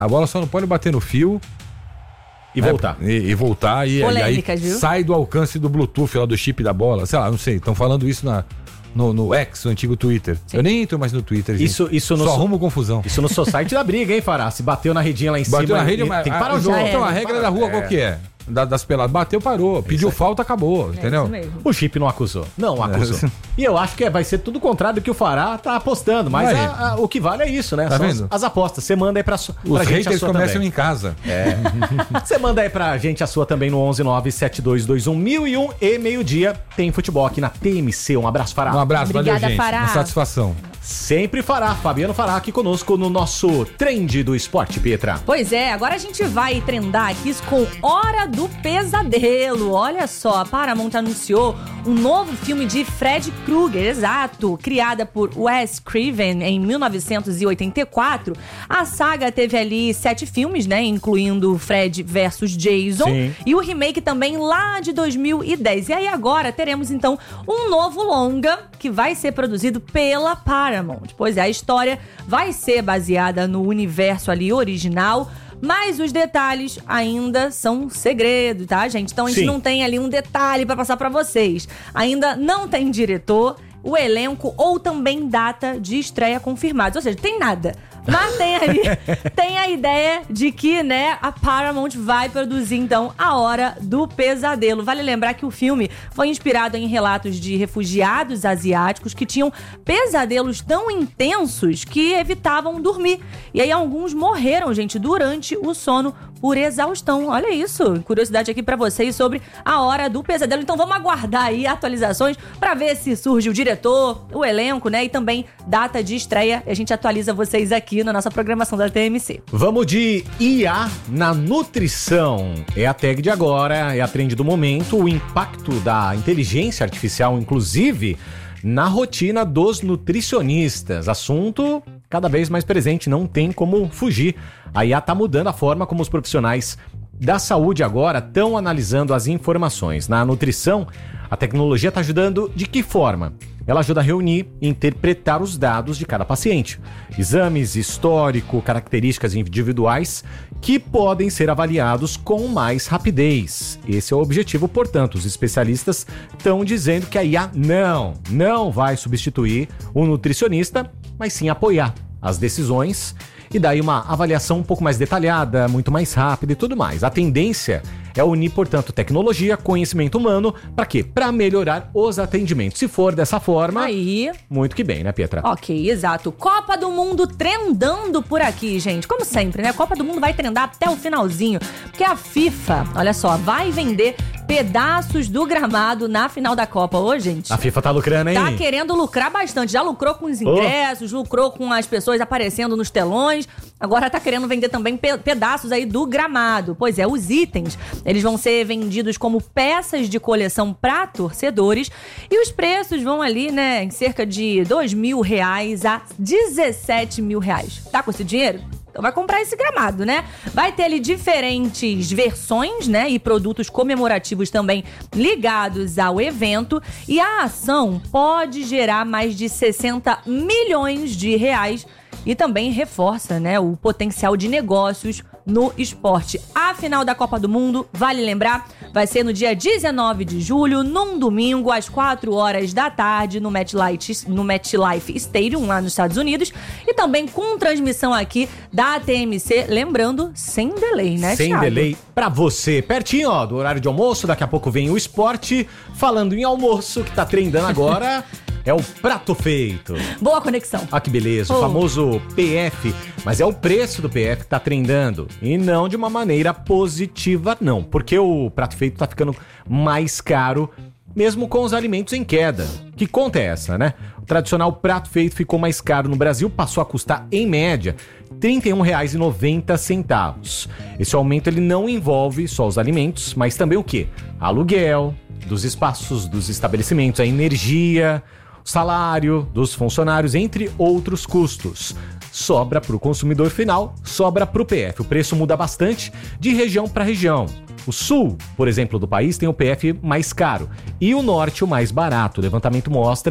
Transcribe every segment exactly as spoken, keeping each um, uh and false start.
A bola só não pode bater no fio. E voltar. É, e, e voltar. E, Polêmicas, e aí viu? sai do alcance do Bluetooth lá do chip da bola. Sei lá, não sei. Estão falando isso na, no, no X, o antigo Twitter. Sim. Eu nem entro mais no Twitter, gente. Isso, isso no Só so... arrumo confusão. Isso no society da briga, hein, Fará? Se bateu na redinha lá em bateu cima... na rede, e... mas tem que parar o jogo. Então, a regra da rua qual que é? Da, das peladas. Bateu, parou. Pediu falta, acabou. É entendeu? isso mesmo. O chip não acusou. Não acusou. É. E eu acho que vai ser tudo o contrário do que o Fará tá apostando. Mas Aí. a, a, o que vale é isso, né? Tá São vendo? as, as apostas. Você manda aí pra, su- pra Os gente a haters sua começam também. em casa. É. Você manda aí pra gente a sua também no onze nove sete dois dois um mil e um e meio-dia. Tem futebol aqui na T M C. Um abraço, Fará. Um abraço, Obrigada, valeu, gente. Fará. Uma satisfação. Sempre Fará. Fabiano Fará aqui conosco no nosso Trend do Esporte, Pietra. Pois é, agora a gente vai trendar aqui com Hora do Pesadelo. Olha só, a Paramount anunciou um novo filme de Fred Krueger, exato, criada por Wes Craven em mil novecentos e oitenta e quatro. A saga teve ali sete filmes, né, incluindo Fred versus Jason. Sim. E o remake também lá de dois mil e dez. E aí agora teremos então um novo longa que vai ser produzido pela Paramount. Pois é, a história vai ser baseada no universo ali original, mas os detalhes ainda são segredo, tá, gente? Então a gente Sim. não tem ali um detalhe pra passar pra vocês. Ainda não tem diretor, o elenco ou também data de estreia confirmados. Ou seja, tem nada. Mas tem ali, tem a ideia de que, né, a Paramount vai produzir, então, A Hora do Pesadelo. Vale lembrar que o filme foi inspirado em relatos de refugiados asiáticos que tinham pesadelos tão intensos que evitavam dormir. E aí alguns morreram, gente, durante o sono por exaustão. Olha isso, curiosidade aqui pra vocês sobre A Hora do Pesadelo. Então vamos aguardar aí atualizações pra ver se surge o diretor, o elenco, né, e também data de estreia. A gente atualiza vocês aqui na nossa programação da T M C. Vamos de I A na nutrição. É a tag de agora, é a trend do momento, o impacto da inteligência artificial, inclusive, na rotina dos nutricionistas. Assunto cada vez mais presente, não tem como fugir. A I A está mudando a forma como os profissionais da saúde agora estão analisando as informações. Na nutrição, a tecnologia está ajudando de que forma? Ela ajuda a reunir e interpretar os dados de cada paciente. Exames, histórico, características individuais que podem ser avaliados com mais rapidez. Esse é o objetivo, portanto, os especialistas estão dizendo que a I A não, não vai substituir o nutricionista, mas sim apoiar as decisões e daí uma avaliação um pouco mais detalhada, muito mais rápida e tudo mais. A tendência é unir, portanto, tecnologia, conhecimento humano, para quê? Para melhorar os atendimentos. Se for dessa forma, Aí, muito que bem, né, Pietra? ok, exato. Copa do Mundo trendando por aqui, gente. Como sempre, né? Copa do Mundo vai trendar até o finalzinho. Porque a FIFA, olha só, vai vender pedaços do gramado na final da Copa. Ô, gente. A FIFA tá lucrando, hein? Tá querendo lucrar bastante. Já lucrou com os ingressos, oh. lucrou com as pessoas aparecendo nos telões. Agora tá querendo vender também pe- pedaços aí do gramado. Pois é, os itens, eles vão ser vendidos como peças de coleção para torcedores. E os preços vão ali, né, em cerca de dois mil reais a dezessete mil reais. Tá com esse dinheiro? Então vai comprar esse gramado, né? Vai ter ali diferentes versões, né? E produtos comemorativos também ligados ao evento. E a ação pode gerar mais de sessenta milhões de reais e também reforça, né, o potencial de negócios no esporte. A final da Copa do Mundo, vale lembrar, vai ser no dia dezenove de julho, num domingo, às quatro horas da tarde, no MetLife, no MetLife Stadium, lá nos Estados Unidos, e também com transmissão aqui da T M C, lembrando, sem delay, né, Sem Thiago? delay pra você. Pertinho, ó, do horário de almoço, daqui a pouco vem o esporte. Falando em almoço, que tá trendando agora... É o prato feito. Boa conexão. Ah, que beleza. O Oh. famoso P F. Mas é o preço do P F que tá trendando. E não de uma maneira positiva, não. Porque o prato feito tá ficando mais caro, mesmo com os alimentos em queda. Que conta é essa, né? O tradicional prato feito ficou mais caro no Brasil, passou a custar, em média, trinta e um reais e noventa centavos. Esse aumento ele não envolve só os alimentos, mas também o quê? Aluguel dos espaços, dos estabelecimentos, a energia... salário dos funcionários, entre outros custos. Sobra para o consumidor final, sobra para o P F. O preço muda bastante de região para região. O sul, por exemplo, do país tem o P F mais caro e o norte o mais barato. O levantamento mostra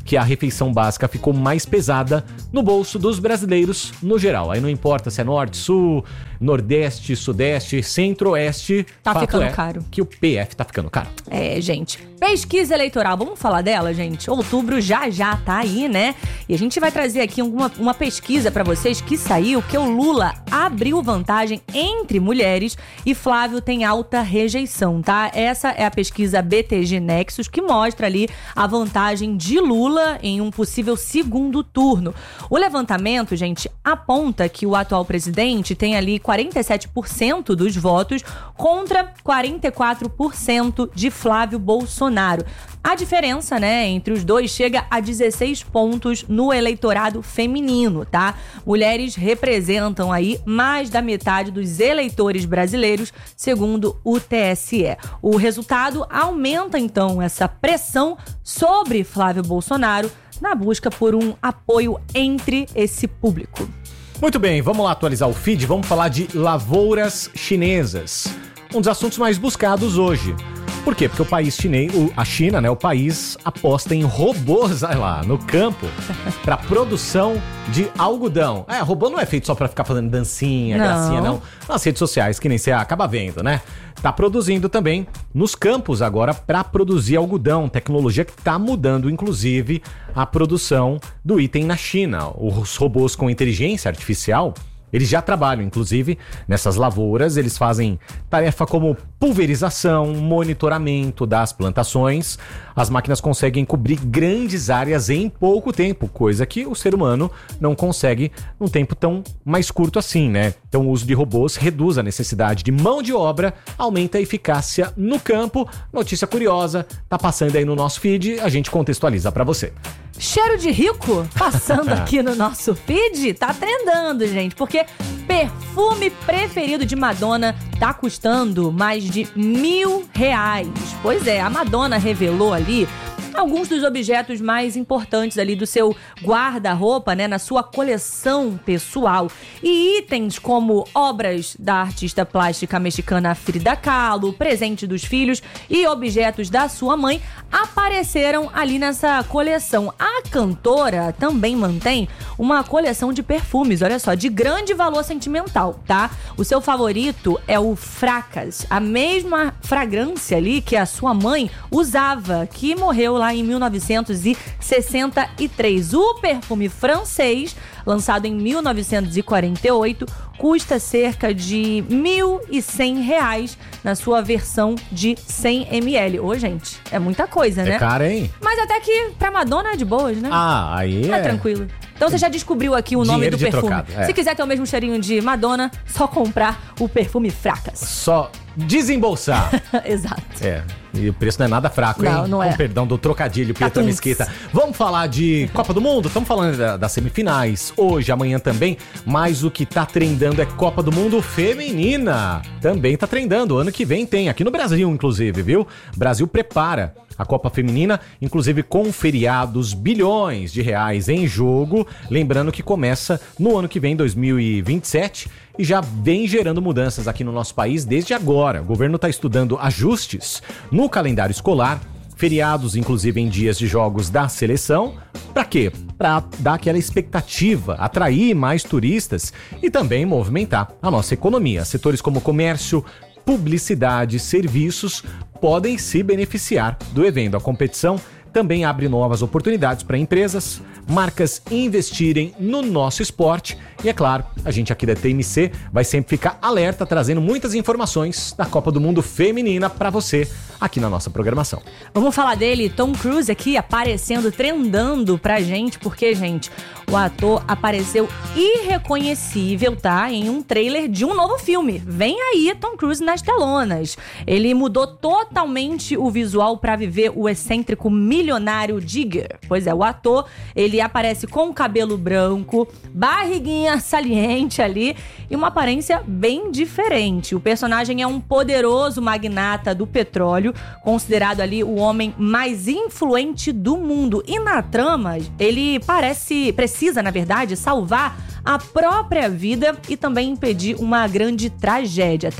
que a refeição básica ficou mais pesada no bolso dos brasileiros no geral. Aí não importa se é norte, sul, nordeste, sudeste, centro-oeste. Tá ficando é caro. Que o P F tá ficando caro. É, gente. Pesquisa eleitoral, vamos falar dela, gente? Outubro já já tá aí, né? E a gente vai trazer aqui uma, uma pesquisa pra vocês que saiu que o Lula abriu vantagem entre mulheres e Flávio tem alta rejeição, tá? Essa é a pesquisa B T G Nexus que mostra ali a vantagem de Lula em um possível segundo turno. O levantamento, gente, aponta que o atual presidente tem ali quarenta e sete por cento dos votos contra quarenta e quatro por cento de Flávio Bolsonaro. A diferença, né, entre os dois chega a dezesseis pontos no eleitorado feminino, tá? Mulheres representam aí mais da metade dos eleitores brasileiros, segundo o T S E. O resultado aumenta, então, essa pressão sobre Flávio Bolsonaro na busca por um apoio entre esse público. Muito bem, vamos lá atualizar o feed, vamos falar de lavouras chinesas. Um dos assuntos mais buscados hoje. Por quê? Porque o país chinês, a China, né, o país aposta em robôs, olha lá, no campo, para produção de algodão. É, robô não é feito só para ficar fazendo dancinha, não. gracinha, não. Nas redes sociais, que nem você acaba vendo, né? Tá produzindo também nos campos agora para produzir algodão, tecnologia que tá mudando, inclusive, a produção do item na China. Os robôs com inteligência artificial, eles já trabalham, inclusive, nessas lavouras. Eles fazem tarefa como pulverização, monitoramento das plantações. As máquinas conseguem cobrir grandes áreas em pouco tempo, coisa que o ser humano não consegue num tempo tão mais curto assim, né? Então o uso de robôs reduz a necessidade de mão de obra, aumenta a eficácia no campo. Notícia curiosa, tá passando aí no nosso feed, a gente contextualiza pra você. Cheiro de rico passando aqui no nosso feed, tá trendando, gente, porque perfume preferido de Madonna tá custando mais de mil reais. Pois é, a Madonna revelou ali alguns dos objetos mais importantes ali do seu guarda-roupa, né, na sua coleção pessoal. E itens como obras da artista plástica mexicana Frida Kahlo, presente dos filhos e objetos da sua mãe apareceram ali nessa coleção. A cantora também mantém uma coleção de perfumes, olha só, de grande valor sentimental, tá? O seu favorito é o Fracas, a mesma fragrância ali que a sua mãe usava, que morreu lá em mil novecentos e sessenta e três. O perfume francês, lançado em mil novecentos e quarenta e oito, custa cerca de mil e cem reais na sua versão de cem mililitros. Ô, gente, é muita coisa, né? É caro, hein? Mas até que pra Madonna é de boas, né? Ah, aí é... é... tranquilo. Então você já descobriu aqui o nome Dinheiro do de perfume. trocado, é. Se quiser ter o mesmo cheirinho de Madonna, só comprar o perfume Fracas. Só desembolsar. Exato. É, e o preço não é nada fraco, não, hein? Não, é. Com perdão do trocadilho, Pietra Catunks. Mesquita. Vamos falar de Copa do Mundo? Estamos falando da, das semifinais, hoje, amanhã também, mas o que tá trendando é Copa do Mundo feminina. Também tá trendando, ano que vem tem, aqui no Brasil, inclusive, viu? Brasil prepara a Copa Feminina, inclusive com feriados, bilhões de reais em jogo. Lembrando que começa no ano que vem, dois mil e vinte e sete, e já vem gerando mudanças aqui no nosso país desde agora. O governo está estudando ajustes no calendário escolar, feriados, inclusive em dias de jogos da seleção. Para quê? Para dar aquela expectativa, atrair mais turistas e também movimentar a nossa economia. Setores como comércio, publicidade, serviços podem se beneficiar do evento. A competição também abre novas oportunidades para empresas, marcas investirem no nosso esporte. E é claro, a gente aqui da T M C vai sempre ficar alerta, trazendo muitas informações da Copa do Mundo Feminina para você aqui na nossa programação. Vamos falar dele, Tom Cruise aqui aparecendo, trendando pra gente, porque, gente, o ator apareceu irreconhecível, tá? Em um trailer de um novo filme. Vem aí Tom Cruise nas telonas. Ele mudou totalmente o visual pra viver o excêntrico milionário Digger. Pois é, o ator, ele aparece com cabelo branco, barriguinha saliente ali e uma aparência bem diferente. O personagem é um poderoso magnata do petróleo, considerado ali o homem mais influente do mundo. E na trama, ele parece, precisa, na verdade, salvar a própria vida e também impedir uma grande tragédia, tá?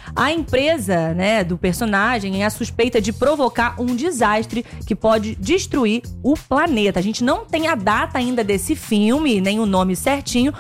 A empresa, né, do personagem é a suspeita de provocar um desastre que pode destruir o planeta. A gente não tem a data ainda desse filme, nem o nome certinho,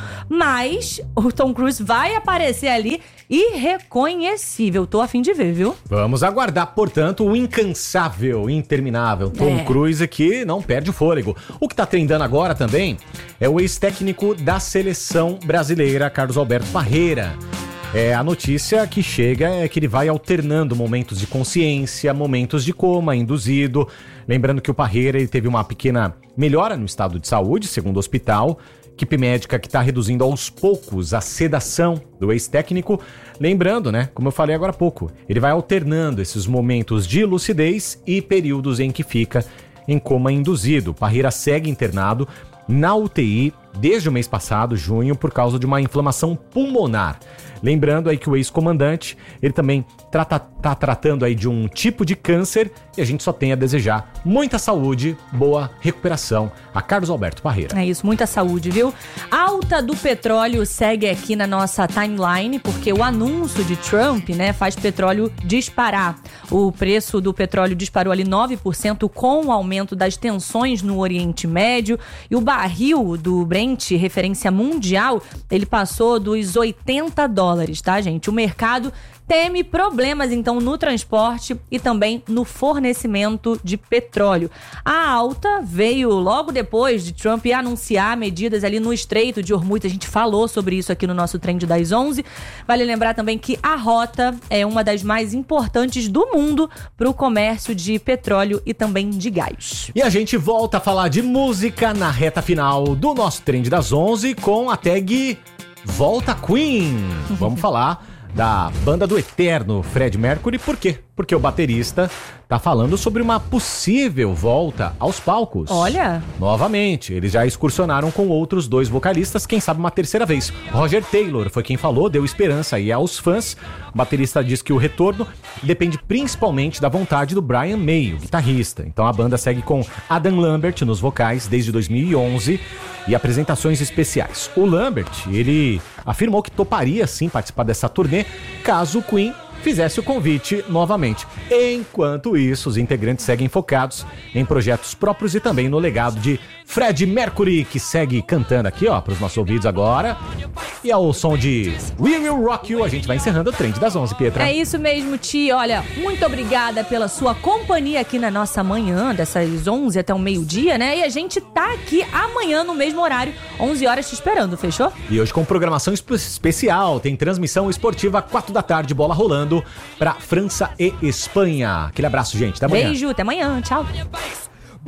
mas o Tom Cruise vai aparecer ali irreconhecível. Tô a fim de ver, viu? Vamos aguardar, portanto, o incansável, interminável Tom é. Cruise, que não perde o fôlego. O que tá trendando agora também é o ex-técnico da seleção brasileira, Carlos Alberto Parreira. É, a notícia que chega é que ele vai alternando momentos de consciência, momentos de coma induzido. Lembrando que o Parreira ele teve uma pequena melhora no estado de saúde, segundo o hospital. Equipe médica que está reduzindo aos poucos a sedação do ex-técnico. Lembrando, né, como eu falei agora há pouco, ele vai alternando esses momentos de lucidez e períodos em que fica em coma induzido. Parreira segue internado na U T I desde o mês passado, junho, por causa de uma inflamação pulmonar. Lembrando aí que o ex-comandante, ele também trata, tá tratando aí de um tipo de câncer e a gente só tem a desejar muita saúde, boa recuperação a Carlos Alberto Parreira. É isso, muita saúde, viu? Alta do petróleo segue aqui na nossa timeline, porque o anúncio de Trump, né, faz petróleo disparar. O preço do petróleo disparou ali nove por cento com o aumento das tensões no Oriente Médio e o barril do Brent, referência mundial, ele passou dos oitenta dólares, tá, gente? O mercado teme problemas, então, no transporte e também no fornecimento de petróleo. A alta veio logo depois de Trump anunciar medidas ali no Estreito de Hormuz. A gente falou sobre isso aqui no nosso Trend das onze. Vale lembrar também que a rota é uma das mais importantes do mundo para o comércio de petróleo e também de gás. E a gente volta a falar de música na reta final do nosso Trend das onze com a tag Volta Queen. Vamos falar da banda do eterno Fred Mercury. Por quê? Porque o baterista tá falando sobre uma possível volta aos palcos. Olha! Novamente, eles já excursionaram com outros dois vocalistas, quem sabe uma terceira vez. Roger Taylor foi quem falou, deu esperança aí aos fãs. O baterista diz que o retorno depende principalmente da vontade do Brian May, o guitarrista. Então a banda segue com Adam Lambert nos vocais desde dois mil e onze e apresentações especiais. O Lambert, ele afirmou que toparia sim participar dessa turnê caso o Queen fizesse o convite novamente. Enquanto isso, os integrantes seguem focados em projetos próprios e também no legado de Fred Mercury, que segue cantando aqui, ó, para os nossos ouvidos agora. E ao som de We Will Rock You, a gente vai encerrando o Trend das onze, Pietra. É isso mesmo, Ti. Olha, muito obrigada pela sua companhia aqui na nossa manhã, dessas onze até o meio-dia, né? E a gente tá aqui amanhã no mesmo horário, onze horas te esperando, fechou? E hoje com programação espe- especial, tem transmissão esportiva, quatro da tarde, bola rolando para França e Espanha. Aquele abraço, gente. Até amanhã. Beijo, até amanhã. Tchau.